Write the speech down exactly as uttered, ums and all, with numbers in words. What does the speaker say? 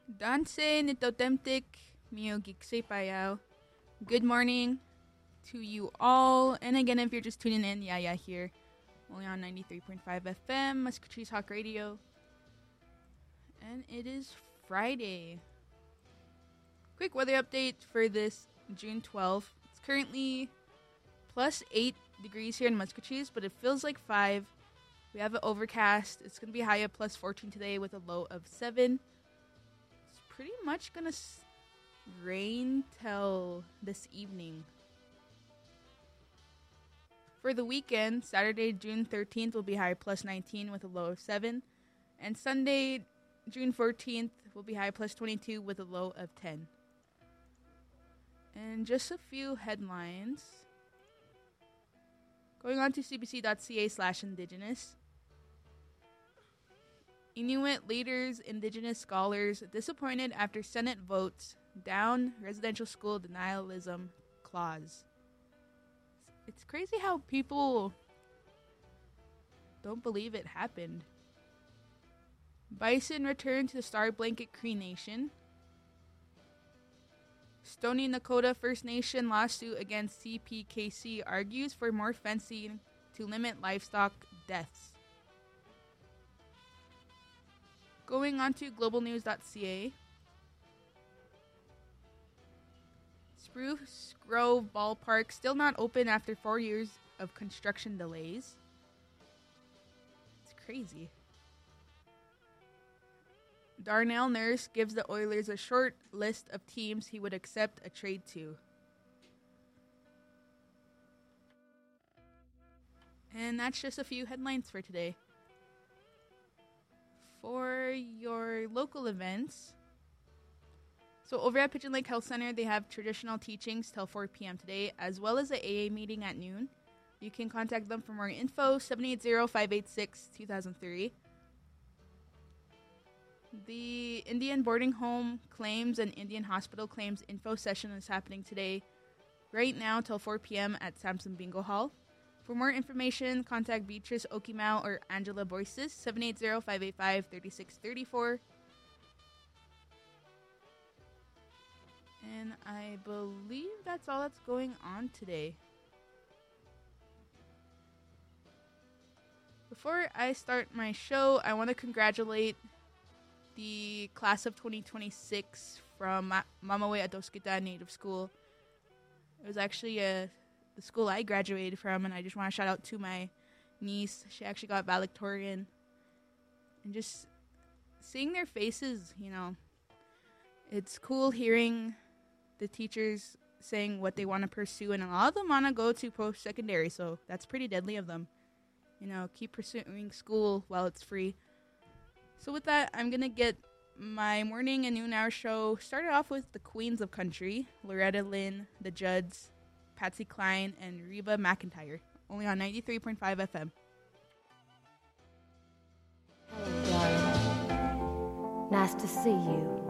Danse nitotemtik miyogiksay payaw. Good morning to you all. And again, if you're just tuning in, Yaya here. Only on ninety-three point five F M, Muscatries Hawk Radio. And it is Friday. Quick weather update for this June twelfth. It's currently plus eight degrees here in Muscatries, but it feels like five. We have it overcast. It's going to be high at plus fourteen today with a low of seven. It's pretty much going to s- rain till this evening. For the weekend, Saturday, June thirteenth will be high plus nineteen with a low of seven. And Sunday, June fourteenth will be high plus twenty-two with a low of ten. And just a few headlines. Going on to cbc.ca slash indigenous. Inuit leaders, indigenous scholars disappointed after Senate votes down residential school denialism clause. It's crazy how people don't believe it happened. Bison returned to the Star Blanket Cree Nation. Stoney Nakoda First Nation lawsuit against C P K C argues for more fencing to limit livestock deaths. Going on to global news dot c a. Spruce Grove Ballpark still not open after four years of construction delays. It's crazy. Darnell Nurse gives the Oilers a short list of teams he would accept a trade to. And that's just a few headlines for today. For your local events, so over at Pigeon Lake Health Center, they have traditional teachings till four p.m. today, as well as an A A meeting at noon. You can contact them for more info, seven eight zero, five eight six, two thousand three. The Indian Boarding Home Claims and Indian Hospital Claims info session is happening today, right now till four p.m. at Samson Bingo Hall. For more information, contact Beatrice Okimau or Angela Boyces, seven eight zero, five eight five, three six three four. And I believe that's all that's going on today. Before I start my show, I want to congratulate the class of twenty twenty-six from Ma- Mamawe Adoskita Native School. It was actually uh, the school I graduated from, and I just want to shout out to my niece. She actually got valedictorian. And just seeing their faces, you know, it's cool hearing the teachers saying what they want to pursue, and a lot of them want to go to post-secondary, so that's pretty deadly of them. You know, keep pursuing school while it's free. So with that, I'm going to get my morning and noon hour show started off with the Queens of Country, Loretta Lynn, The Judds, Patsy Cline, and Reba McEntire, only on ninety-three point five F M. Hello, darling. Nice to see you.